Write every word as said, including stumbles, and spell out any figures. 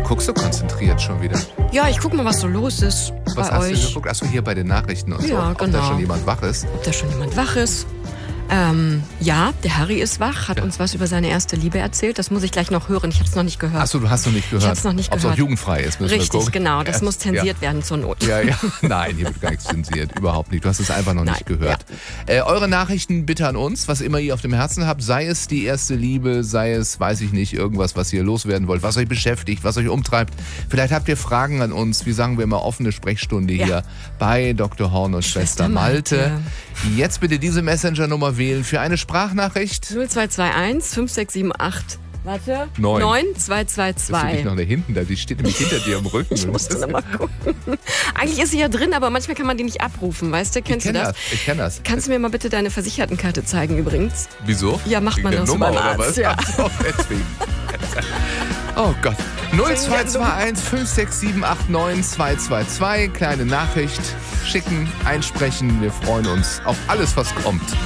guckst so konzentriert schon wieder. Ja, ich guck mal, was so los ist Was bei hast euch. du geguckt? Achso, hier bei den Nachrichten und Ja, so. Ob genau. da schon jemand wach ist. Ob da schon jemand wach ist. Ähm, ja, der Harry ist wach, hat Ja. uns was über seine erste Liebe erzählt. Das muss ich gleich noch hören. Ich habe es noch nicht gehört. Achso, du hast noch nicht gehört. Ich hab's noch nicht Ob es gehört. auch jugendfrei ist, müssen wir Richtig, gucken. genau. Das Erst- muss zensiert werden zur Not. Ja, ja. Nein, hier wird gar nichts zensiert. Überhaupt nicht. Du hast es einfach noch Nein, nicht gehört. Äh, eure Nachrichten bitte an uns, was immer ihr auf dem Herzen habt. Sei es die erste Liebe, sei es, weiß ich nicht, irgendwas, was ihr loswerden wollt, was euch beschäftigt, was euch umtreibt. Vielleicht habt ihr Fragen an uns. Wie sagen wir immer, offene Sprechstunde Ja. hier bei Doktor Horn und Schwester, Schwester Malte. Malte. Jetzt bitte diese Messenger-Nummer wählen für eine Sprachnachricht. null zwei zwei eins fünf sechs sieben acht. Warte. Neun. neun zwei zwei Bist du nicht zwei. noch da hinten? Da, die steht nämlich hinter dir im Rücken. Ich muss dann mal gucken. Eigentlich ist sie ja drin, aber manchmal kann man die nicht abrufen, weißt du? Ich Kennst du kenne das? das. Ich kenne das. Kannst du mir mal bitte deine Versichertenkarte zeigen übrigens? Wieso? Ja, macht Wegen man der das so Nummer beim oder Arzt, was? ja. Ach so, deswegen. Oh Gott. null zwei zwei eins fünf sechs sieben acht neun zwei zwei zwei. Kleine Nachricht schicken, einsprechen. Wir freuen uns auf alles, was kommt.